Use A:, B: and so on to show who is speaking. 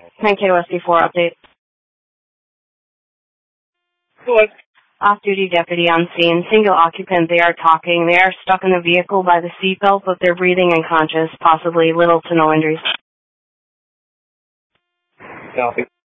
A: 10KOSD4 update.
B: Hello.
A: Off-duty deputy on scene. Single occupant. They are talking. They are stuck in the vehicle by the seatbelt, but they're breathing and conscious. Possibly little to no injuries.
B: Copy.